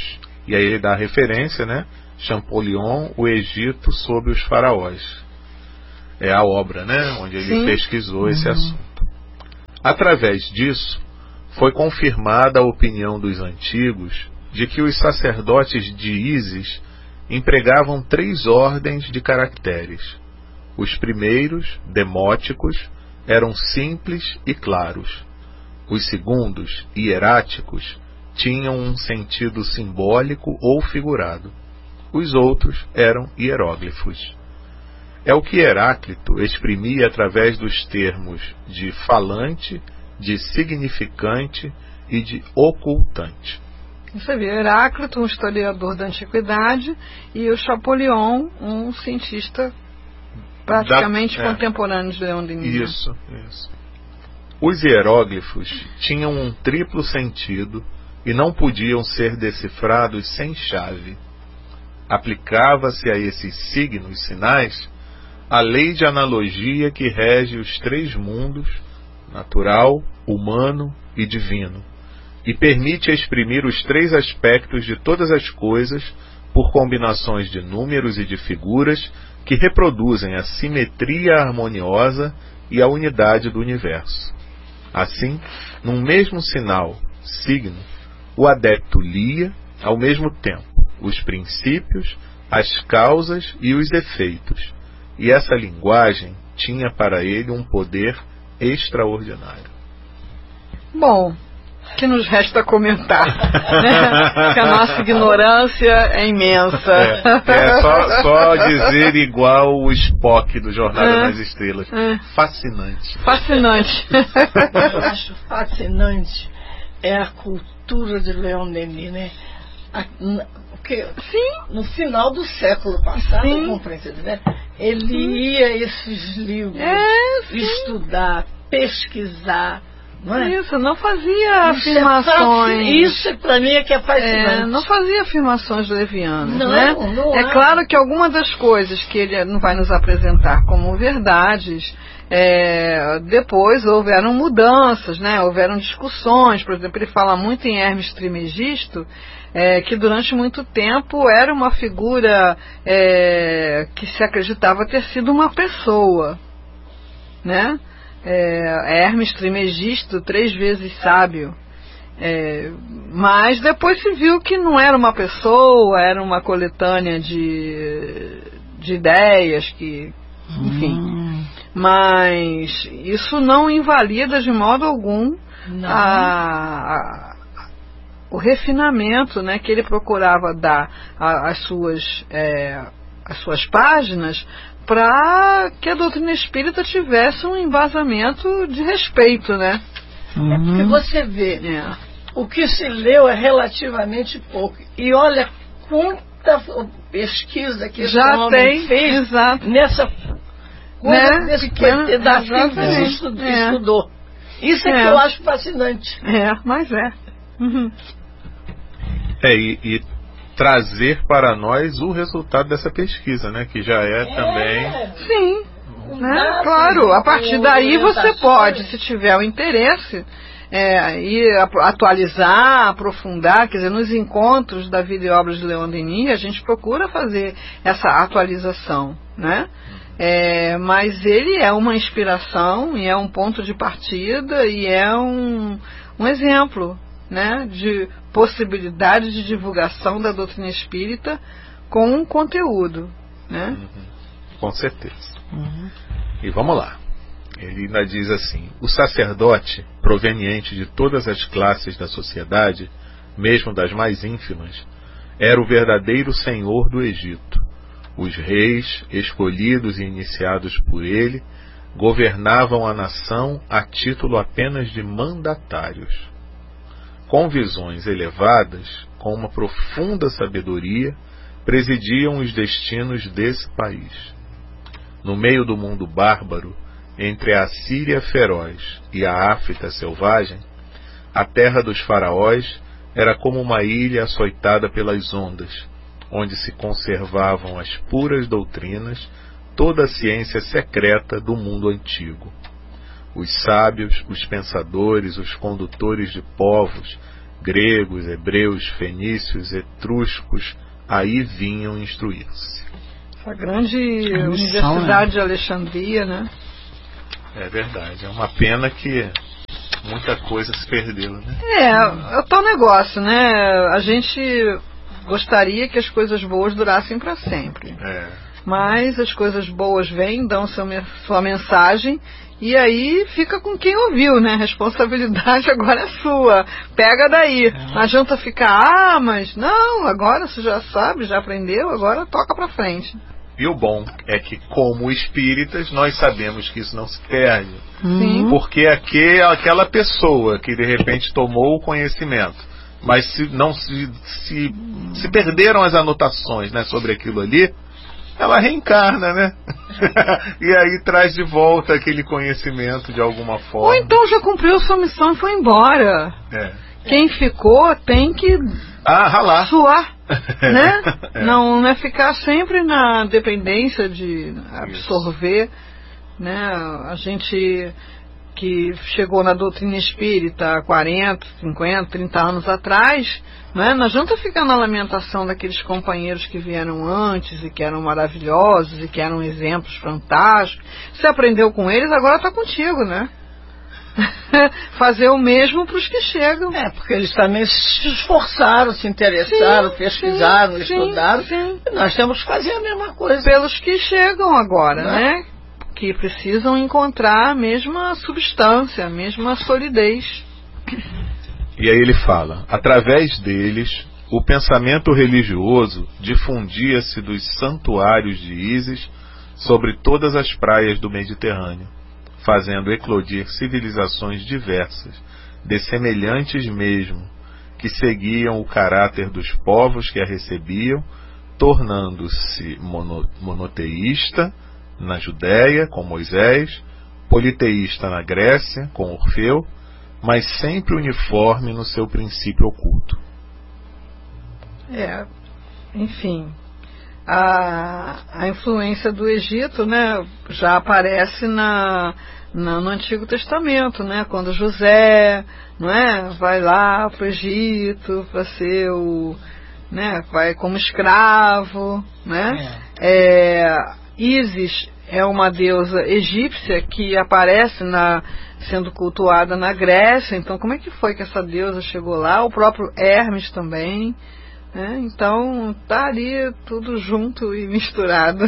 E aí ele dá a referência, né? Champollion, o Egito sob os faraós. É a obra, né? Onde ele pesquisou esse assunto. Através disso, foi confirmada a opinião dos antigos de que os sacerdotes de Ísis empregavam 3 ordens de caracteres. Os primeiros, demóticos, eram simples e claros. Os segundos, hieráticos, tinham um sentido simbólico ou figurado. Os outros eram hieróglifos. É o que Heráclito exprimia através dos termos de falante, de significante e de ocultante. Você vê, Heráclito, um historiador da antiguidade, e o Champollion, um cientista praticamente contemporâneo de Leon Denis. Isso. Os hieróglifos tinham um triplo sentido e não podiam ser decifrados sem chave. Aplicava-se a esses signos, sinais, a lei de analogia que rege os 3 mundos, natural, humano e divino, e permite exprimir os 3 aspectos de todas as coisas por combinações de números e de figuras que reproduzem a simetria harmoniosa e a unidade do universo. Assim, num mesmo sinal, signo, o adepto lia, ao mesmo tempo, os princípios, as causas e os efeitos, e essa linguagem tinha para ele um poder extraordinário. Bom, que nos resta comentar, né? Que a nossa ignorância é imensa. Só dizer igual o Spock do Jornada nas Estrelas. Fascinante. Eu acho fascinante a cultura de Leon Denis, né? Porque no final do século passado, né? Ele ia a esses livros estudar, pesquisar. Não é? Isso, não fazia afirmações. Isso para mim é que é fascinante. Não fazia afirmações levianas, não, né? Não é claro que algumas das coisas que ele não vai nos apresentar como verdades, depois houveram mudanças, né? Houveram discussões. Por exemplo, ele fala muito em Hermes Trismegisto, que durante muito tempo era uma figura que se acreditava ter sido uma pessoa, né? Hermes Trismegisto, 3 vezes sábio, mas depois se viu que não era uma pessoa, era uma coletânea de ideias que, enfim, mas isso não invalida de modo algum o refinamento, né, que ele procurava dar às suas páginas, para que a doutrina espírita tivesse um embasamento de respeito, né? Porque você vê, o que se leu é relativamente pouco. E olha quanta pesquisa que já tem fez nessa coisa, nesse pedacinho que ele estudou. Isso é que eu acho fascinante. Mas e trazer para nós o resultado dessa pesquisa, né? Que já é também... Sim, né? Claro, a partir daí você pode, se tiver o interesse, ir atualizar, aprofundar, quer dizer, nos encontros da vida e obras de Leon Denis, a gente procura fazer essa atualização, né? Mas ele é uma inspiração, e é um ponto de partida, e é um exemplo, né, de possibilidade de divulgação da doutrina espírita com um conteúdo, né? Com certeza. E vamos lá. Ele ainda diz assim: o sacerdote, proveniente de todas as classes da sociedade, mesmo das mais ínfimas, era o verdadeiro senhor do Egito. Os reis, escolhidos e iniciados por ele, governavam a nação a título apenas de mandatários. Com visões elevadas, com uma profunda sabedoria, presidiam os destinos desse país. No meio do mundo bárbaro, entre a Síria feroz e a África selvagem, a terra dos faraós era como uma ilha açoitada pelas ondas, onde se conservavam as puras doutrinas, toda a ciência secreta do mundo antigo. Os sábios, os pensadores, os condutores de povos Gregos, hebreus, fenícios, etruscos, aí vinham instruir-se. A grande Universidade de Alexandria, né? É verdade, é uma pena que muita coisa se perdeu, né? É o tal negócio, né? A gente gostaria que as coisas boas durassem para sempre. Mas as coisas boas vêm, dão sua mensagem, e aí fica com quem ouviu, né? A responsabilidade agora é sua. Pega daí. Não adianta ficar, mas não, agora você já sabe, já aprendeu, agora toca para frente. E o bom é que, como espíritas, nós sabemos que isso não se perde. Sim. Porque aquela pessoa que de repente tomou o conhecimento, mas se perderam as anotações, né, sobre aquilo ali, ela reencarna, né? E aí traz de volta aquele conhecimento de alguma forma. Ou então já cumpriu sua missão e foi embora. Quem ficou tem que ralar. Suar. Né? Não é ficar sempre na dependência de absorver, né? A gente que chegou na doutrina espírita há 40, 50, 30 anos atrás, né? Não adianta ficar na lamentação daqueles companheiros que vieram antes e que eram maravilhosos e que eram exemplos fantásticos. Você aprendeu com eles, agora está contigo, né? Fazer o mesmo para os que chegam. Porque eles também se esforçaram, se interessaram, pesquisaram, estudaram. E nós temos que fazer a mesma coisa. Pelos que chegam agora, né? Que precisam encontrar a mesma substância, a mesma solidez. E aí ele fala: através deles, o pensamento religioso difundia-se dos santuários de Ísis sobre todas as praias do Mediterrâneo, fazendo eclodir civilizações diversas, dessemelhantes mesmo, que seguiam o caráter dos povos que a recebiam, tornando-se monoteísta na Judéia, com Moisés, politeísta na Grécia, com Orfeu, mas sempre uniforme no seu princípio oculto. Enfim, a influência do Egito, né, já aparece no Antigo Testamento, né, quando José, não é, vai lá para o Egito para ser vai como escravo, né? Ísis é uma deusa egípcia que aparece sendo cultuada na Grécia. Então, como é que foi que essa deusa chegou lá? O próprio Hermes também. Então, tá ali tudo junto e misturado.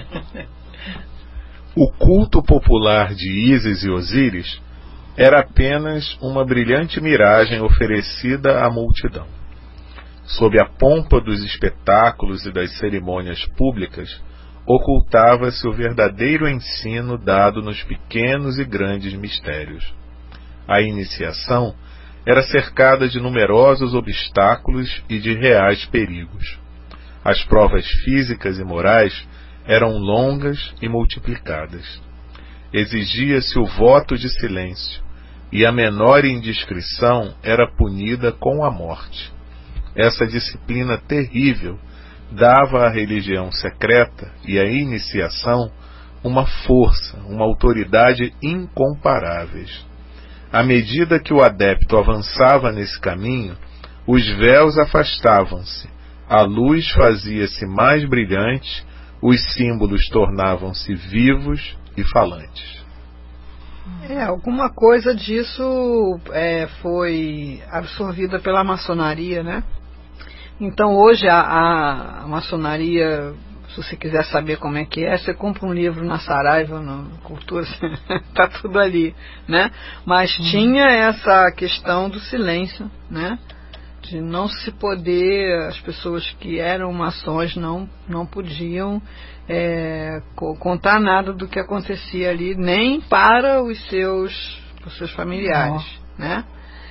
O culto popular de Ísis e Osíris era apenas uma brilhante miragem oferecida à multidão. Sob a pompa dos espetáculos e das cerimônias públicas, ocultava-se o verdadeiro ensino dado nos pequenos e grandes mistérios. A iniciação era cercada de numerosos obstáculos e de reais perigos. As provas físicas e morais eram longas e multiplicadas. Exigia-se o voto de silêncio, e a menor indiscrição era punida com a morte. Essa disciplina terrível dava à religião secreta e à iniciação uma força, uma autoridade incomparáveis. À medida que o adepto avançava nesse caminho, os véus afastavam-se, a luz fazia-se mais brilhante, os símbolos tornavam-se vivos e falantes. Alguma coisa disso foi absorvida pela maçonaria, né? Então hoje a maçonaria, se você quiser saber como é que você compra um livro na Saraiva, na Cultura, tá tudo ali, né? Mas tinha essa questão do silêncio, né? De não se poder, as pessoas que eram maçons não podiam contar nada do que acontecia ali, nem para os seus familiares, né?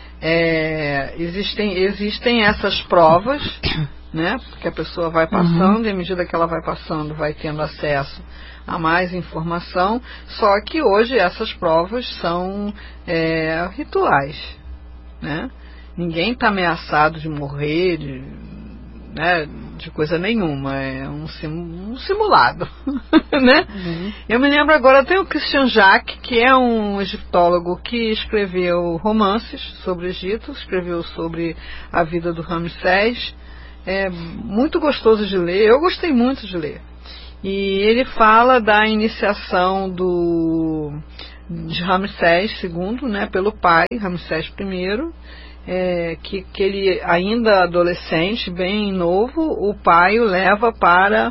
Existem essas provas, né? Porque a pessoa vai passando e à medida que ela vai passando vai tendo acesso a mais informação, só que hoje essas provas são rituais, né? Ninguém está ameaçado de morrer, né? de coisa nenhuma, é um simulado, né? Eu me lembro agora, tem o Christian Jacques, que é um egiptólogo que escreveu romances sobre o Egito, escreveu sobre a vida do Ramsés, é muito gostoso de ler, eu gostei muito de ler. E ele fala da iniciação de Ramsés II, né, pelo pai, Ramsés I, que ele, ainda adolescente, bem novo, o pai o leva para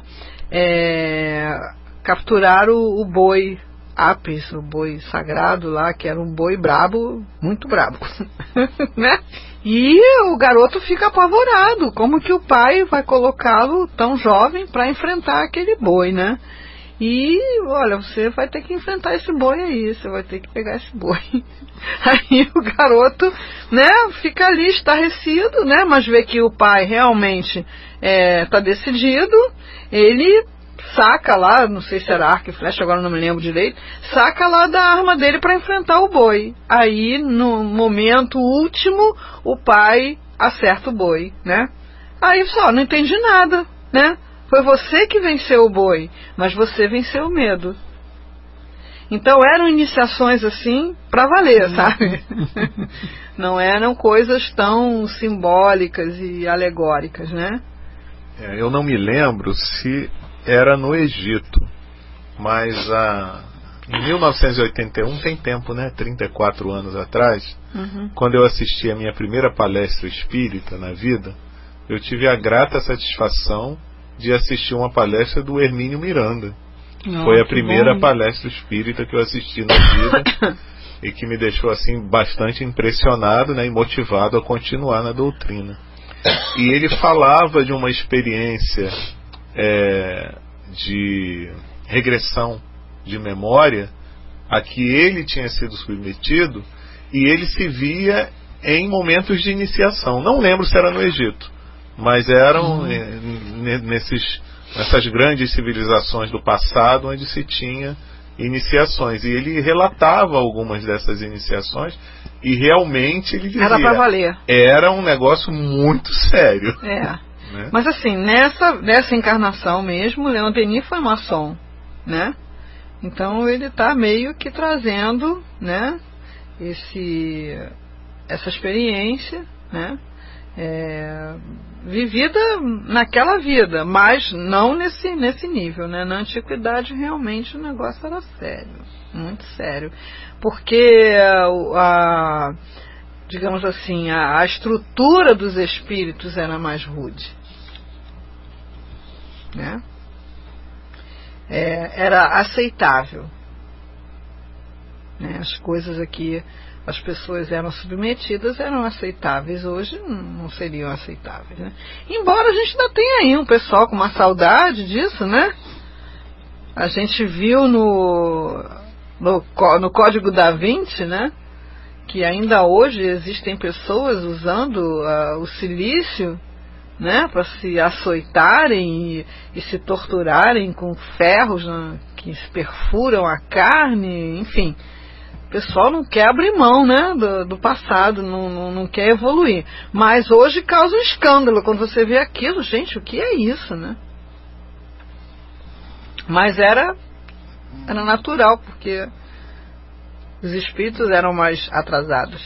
capturar o boi Apis, o boi sagrado lá, que era um boi brabo, muito brabo, né? E o garoto fica apavorado, como que o pai vai colocá-lo tão jovem para enfrentar aquele boi, né? E, olha, você vai ter que enfrentar esse boi aí, você vai ter que pegar esse boi. Aí o garoto, né, fica ali estarrecido, né, mas vê que o pai realmente tá decidido, ele saca lá, não sei se era arco e flecha, agora não me lembro direito, saca lá da arma dele para enfrentar o boi. Aí, no momento último, o pai acerta o boi, né? Aí só, não entendi nada, né? Foi você que venceu o boi, mas você venceu o medo. Então eram iniciações assim para valer, sabe? Não eram coisas tão simbólicas e alegóricas, né? Eu não me lembro se era no Egito, mas em 1981, tem tempo, né? 34 anos atrás, quando eu assisti a minha primeira palestra espírita na vida, eu tive a grata satisfação de assistir uma palestra do Hermínio Miranda. Foi a primeira palestra espírita que eu assisti na vida e que me deixou assim bastante impressionado, né, e motivado a continuar na doutrina. E ele falava de uma experiência de regressão de memória a que ele tinha sido submetido, e ele se via em momentos de iniciação. Não lembro se era no Egito, mas eram nessas grandes civilizações do passado onde se tinha iniciações, e ele relatava algumas dessas iniciações e realmente ele dizia, era para valer, era um negócio muito sério, né? Mas assim, nessa encarnação mesmo, Leon Denis foi maçom, né? Então ele está meio que trazendo, né, essa experiência, né, vivida naquela vida, mas não nesse nível, né? Na antiguidade realmente o negócio era sério, muito sério, porque digamos assim, a estrutura dos espíritos era mais rude, né? Era aceitável, né? As coisas aqui as pessoas eram submetidas, eram aceitáveis. Hoje não seriam aceitáveis, né? Embora a gente ainda tenha aí um pessoal com uma saudade disso, né? A gente viu no Código da Vinci, né, que ainda hoje existem pessoas usando o silício, né, para se açoitarem e se torturarem com ferros, né, que se perfuram a carne, enfim. O pessoal não quer abrir mão, né, do passado, não quer evoluir. Mas hoje causa um escândalo quando você vê aquilo. Gente, o que é isso, né? Mas era natural, porque os espíritos eram mais atrasados.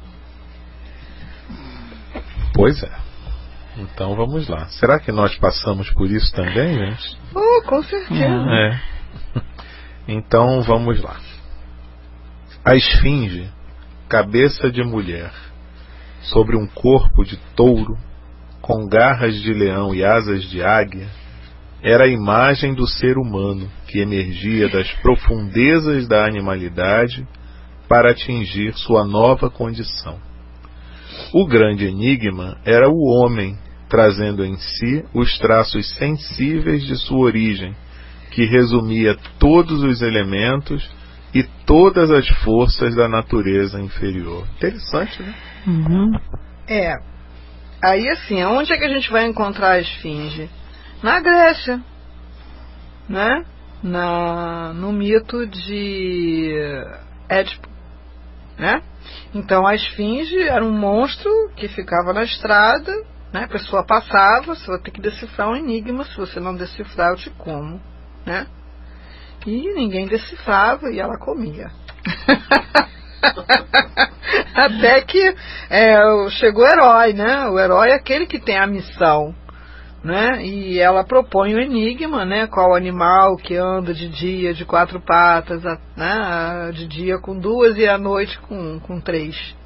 Pois é. Então vamos lá. Será que nós passamos por isso também, gente? Oh, com certeza. Então vamos lá. A esfinge, cabeça de mulher, sobre um corpo de touro, com garras de leão e asas de águia, era a imagem do ser humano que emergia das profundezas da animalidade para atingir sua nova condição. O grande enigma era o homem, trazendo em si os traços sensíveis de sua origem, que resumia todos os elementos e todas as forças da natureza inferior. Interessante, né? Aí assim, onde é que a gente vai encontrar a esfinge? Na Grécia, né? No mito de Édipo, né? Então a esfinge era um monstro que ficava na estrada, né? A pessoa passava, você vai ter que decifrar um enigma, se você não decifrar eu te como, né? E ninguém decifrava e ela comia. Até que chegou o herói, né? O herói é aquele que tem a missão, né? E ela propõe o enigma, né? Qual animal que anda de dia de 4 patas, né? De dia com 2 e à noite com 3,